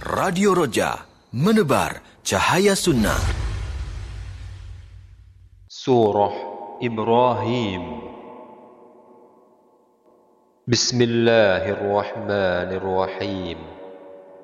Radio Roja, menebar cahaya sunnah. Surah Ibrahim. Bismillahirrahmanirrahim.